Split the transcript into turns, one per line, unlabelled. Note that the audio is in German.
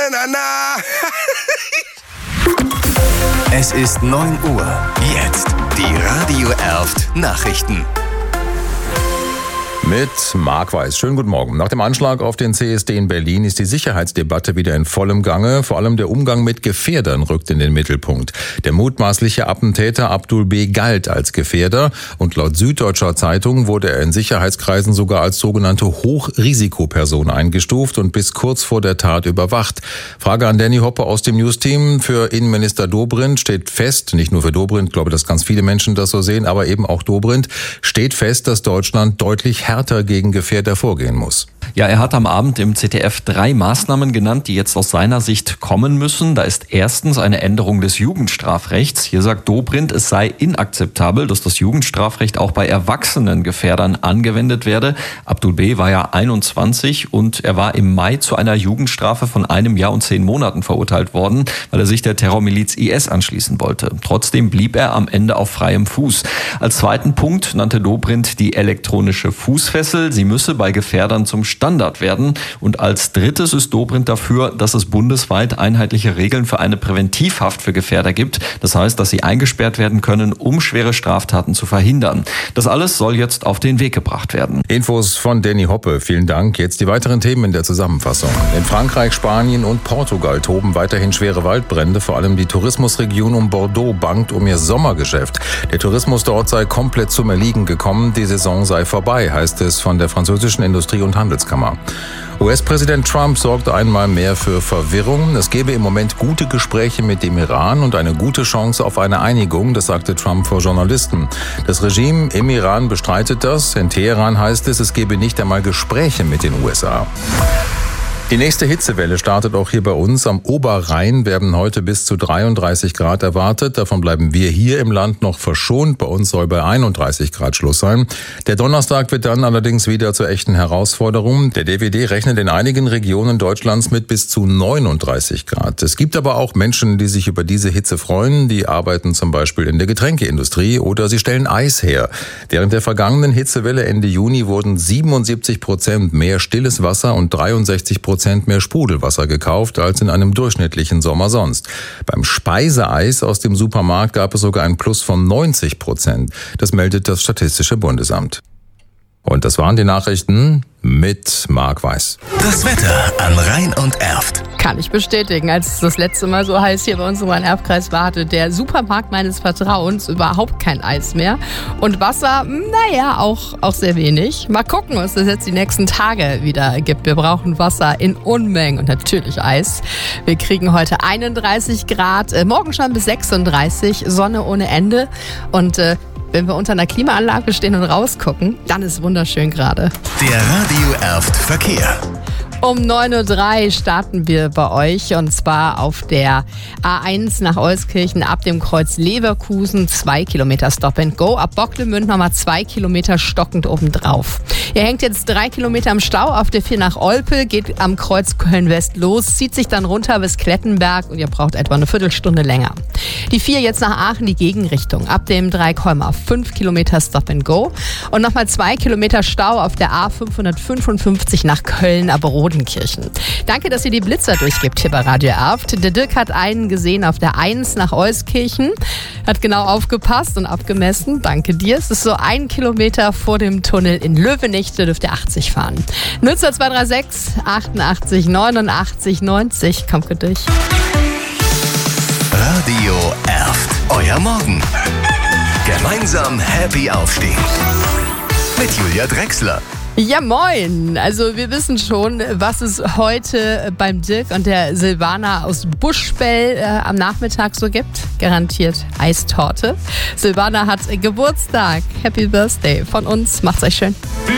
na, na.
Es ist 9 Uhr. Jetzt die Radio Erft Nachrichten.
Mit Marc Weiß. Schönen guten Morgen. Nach dem Anschlag auf den CSD in Berlin ist die Sicherheitsdebatte wieder in vollem Gange. Vor allem der Umgang mit Gefährdern rückt in den Mittelpunkt. Der mutmaßliche Attentäter Abdul B. galt als Gefährder und laut Süddeutscher Zeitung wurde er in Sicherheitskreisen sogar als sogenannte Hochrisikoperson eingestuft und bis kurz vor der Tat überwacht. Frage an Danny Hoppe aus dem News-Team. Für Innenminister Dobrindt steht fest, nicht nur für Dobrindt, ich glaube, dass ganz viele Menschen das so sehen, aber eben auch Dobrindt, steht fest, dass Deutschland deutlich härter gegen Gefährder vorgehen muss.
Ja, er hat am Abend im ZDF 3 Maßnahmen genannt, die jetzt aus seiner Sicht kommen müssen. Da ist erstens eine Änderung des Jugendstrafrechts. Hier sagt Dobrindt, es sei inakzeptabel, dass das Jugendstrafrecht auch bei erwachsenen Gefährdern angewendet werde. Abdul B. war ja 21 und er war im Mai zu einer Jugendstrafe von 1 Jahr und 10 Monaten verurteilt worden, weil er sich der Terrormiliz IS anschließen wollte. Trotzdem blieb er am Ende auf freiem Fuß. Als zweiten Punkt nannte Dobrindt die elektronische Fußfessel. Sie müsse bei Gefährdern zum Standard werden. Und als drittes ist Dobrindt dafür, dass es bundesweit einheitliche Regeln für eine Präventivhaft für Gefährder gibt. Das heißt, dass sie eingesperrt werden können, um schwere Straftaten zu verhindern. Das alles soll jetzt auf den Weg gebracht werden.
Infos von Danny Hoppe. Vielen Dank. Jetzt die weiteren Themen in der Zusammenfassung. In Frankreich, Spanien und Portugal toben weiterhin schwere Waldbrände. Vor allem die Tourismusregion um Bordeaux bangt um ihr Sommergeschäft. Der Tourismus dort sei komplett zum Erliegen gekommen. Die Saison sei vorbei, heißt es von der französischen Industrie- und Handelskammer. US-Präsident Trump sorgt einmal mehr für Verwirrung. Es gebe im Moment gute Gespräche mit dem Iran und eine gute Chance auf eine Einigung, das sagte Trump vor Journalisten. Das Regime im Iran bestreitet das. In Teheran heißt es, es gebe nicht einmal Gespräche mit den USA. Die nächste Hitzewelle startet auch hier bei uns. Am Oberrhein werden heute bis zu 33 Grad erwartet. Davon bleiben wir hier im Land noch verschont. Bei uns soll bei 31 Grad Schluss sein. Der Donnerstag wird dann allerdings wieder zur echten Herausforderung. Der DWD rechnet in einigen Regionen Deutschlands mit bis zu 39 Grad. Es gibt aber auch Menschen, die sich über diese Hitze freuen. Die arbeiten zum Beispiel in der Getränkeindustrie oder sie stellen Eis her. Während der vergangenen Hitzewelle Ende Juni wurden 77% mehr stilles Wasser und 63% mehr Sprudelwasser gekauft als in einem durchschnittlichen Sommer sonst. Beim Speiseeis aus dem Supermarkt gab es sogar ein Plus von 90%. Das meldet das Statistische Bundesamt. Und das waren die Nachrichten mit Marc Weiß.
Das Wetter an Rhein und Erft.
Kann ich bestätigen. Als es das letzte Mal so heiß hier bei uns im Rhein-Erft-Kreis war, hatte der Supermarkt meines Vertrauens überhaupt kein Eis mehr. Und Wasser, auch sehr wenig. Mal gucken, was es jetzt die nächsten Tage wieder gibt. Wir brauchen Wasser in Unmengen und natürlich Eis. Wir kriegen heute 31 Grad, morgen schon bis 36, Sonne ohne Ende. Und wenn wir unter einer Klimaanlage stehen und rausgucken, dann ist es wunderschön gerade.
Der Radio Erft Verkehr.
Um 9.03 Uhr starten wir bei euch und zwar auf der A1 nach Euskirchen ab dem Kreuz Leverkusen 2 Kilometer Stop and Go. Ab Bocklemünd nochmal 2 Kilometer stockend obendrauf. Ihr hängt jetzt 3 Kilometer im Stau auf der 4 nach Olpe, geht am Kreuz Köln-West los, zieht sich dann runter bis Klettenberg und ihr braucht etwa eine Viertelstunde länger. Die 4 jetzt nach Aachen, die Gegenrichtung. Ab dem Dreikolmer 5 Kilometer Stop and Go und nochmal 2 Kilometer Stau auf der A555 nach Köln, aber Rodenkirchen. Danke, dass ihr die Blitzer durchgibt hier bei Radio Erft. Der Dirk hat einen gesehen auf der 1 nach Euskirchen, hat genau aufgepasst und abgemessen. Danke dir. Es ist so 1 Kilometer vor dem Tunnel in Löwenich, da dürft ihr 80 fahren. Nutzer 236 88 89 90. Kommt gut durch.
Radio Erft. Euer Morgen. Gemeinsam happy aufstehen. Mit Julia Drechsler.
Ja, moin. Also wir wissen schon, was es heute beim Dirk und der Silvana aus Buschbell am Nachmittag so gibt. Garantiert Eistorte. Silvana hat Geburtstag. Happy Birthday von uns. Macht's euch schön.